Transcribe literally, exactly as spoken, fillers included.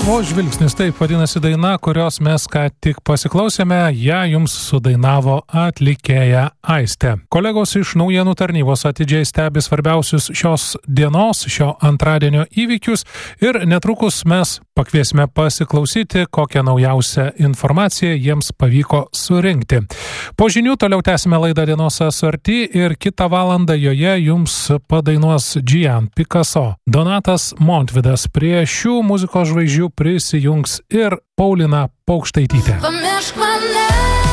O žvilgsnis, taip vadinasi daina, kurios mes ką tik pasiklausėme, ją jums sudainavo atlikėja Aistė. Kolegos iš naujienų tarnybos atidžiai stebi svarbiausius šios dienos, šio antradienio įvykius ir netrukus mes pakviesime pasiklausyti, kokią naujausią informaciją jiems pavyko surinkti. Po žinių toliau tęsime laidą Dienos Asorti ir kitą valandą joje jums padainuos Gian Picasso, Donatas Montvydas. Prie šių muzikos žvaigždžių prisijungs ir Paulina Paukštaitytė. Pamiršk mane.